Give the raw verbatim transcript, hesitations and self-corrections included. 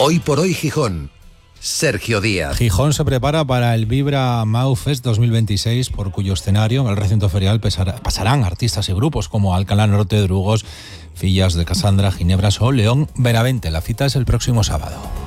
Hoy por hoy Gijón. Sergio Díaz. Gijón se prepara para el Vibra Mau Fest dos mil veintiséis, por cuyo escenario en el recinto ferial pasarán artistas y grupos como Alcalá Norte, Drugos, Fillas de Casandra, Ginebras o León Benavente. La cita es el próximo sábado.